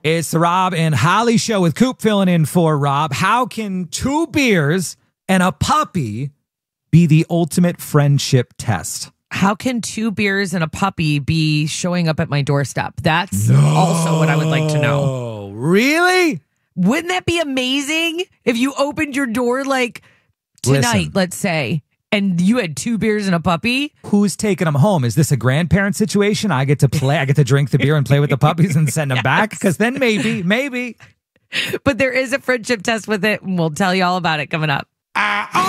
It's the Rob and Holly show with Coop filling in for Rob. How can 2 beers and a puppy be the ultimate friendship test? How can 2 beers and a puppy be showing up at my doorstep? That's also what I would like to know. Oh, really? Wouldn't that be amazing if you opened your door like tonight, Listen. let's say, and you had 2 beers and a puppy? Who's taking them home? Is this a grandparent situation? I get to play. I get to drink the beer and play with the puppies and send them back? Because then maybe. But there is a friendship test with it, and we'll tell you all about it coming up.